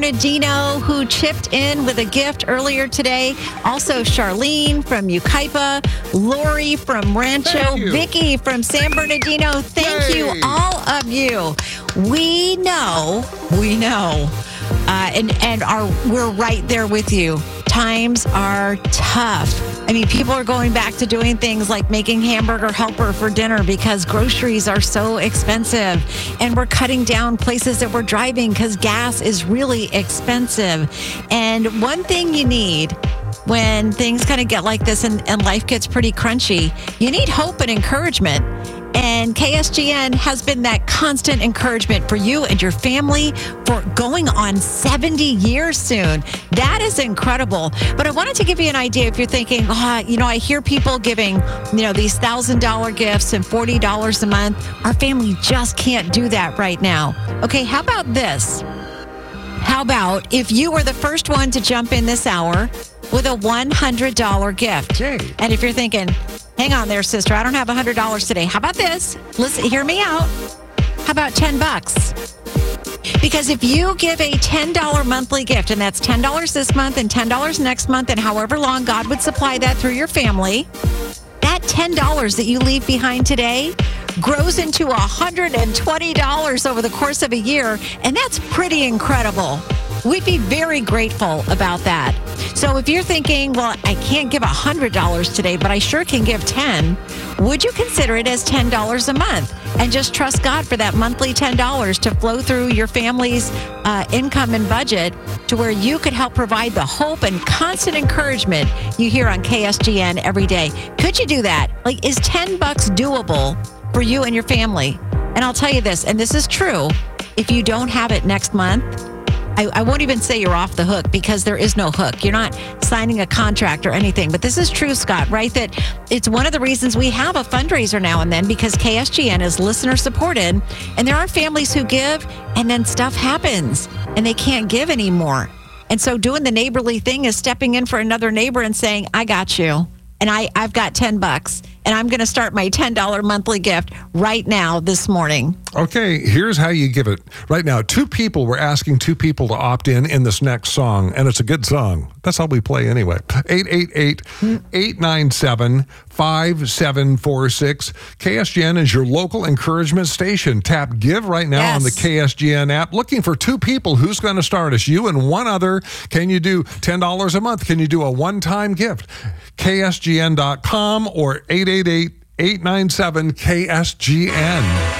Bernardino, who chipped in with a gift earlier today. Also, Charlene from Yucaipa, Lori from Rancho, Vicky from San Bernardino. Thank you, all of you. We know, and we're right there with you. Times are tough. I mean, people are going back to doing things like making hamburger helper for dinner because groceries are so expensive. And we're cutting down places that we're driving because gas is really expensive. And one thing you need when things kind of get like this and life gets pretty crunchy, you need hope and encouragement. And KSGN has been that constant encouragement for you and your family for going on 70 years soon. That is incredible. But I wanted to give you an idea if you're thinking, I hear people giving, these $1,000 gifts and $40 a month. Our family just can't do that right now. Okay, how about this? How about if you were the first one to jump in this hour with a $100 gift? Okay. And if you're thinking, hang on there, sister, I don't have $100 today. How about this? Listen, hear me out. How about $10? Because if you give a $10 monthly gift, and that's $10 this month and $10 next month, and however long God would supply that through your family, that $10 that you leave behind today grows into $120 over the course of a year, and that's pretty incredible. We'd be very grateful about that. So if you're thinking, well, I can't give $100 today, but I sure can give 10, would you consider it as $10 a month? And just trust God for that monthly $10 to flow through your family's income and budget to where you could help provide the hope and constant encouragement you hear on KSGN every day. Could you do that? Like, is $10 doable for you and your family? And I'll tell you this, and this is true, if you don't have it next month, I won't even say you're off the hook because there is no hook. You're not signing a contract or anything. But this is true, Scott, right? That it's one of the reasons we have a fundraiser now and then because KSGN is listener supported. And there are families who give and then stuff happens and they can't give anymore. And so doing the neighborly thing is stepping in for another neighbor and saying, I got you. And I've got $10 and I'm going to start my $10 monthly gift right now this morning. Okay, here's how you give it. Right now, we're asking two people to opt in this next song, and it's a good song. That's how we play anyway. 888-897-5746. KSGN is your local encouragement station. Tap Give right now on the KSGN app. Looking for two people. Who's going to start us? You and one other. Can you do $10 a month? Can you do a one-time gift? KSGN.com or 888-897-KSGN.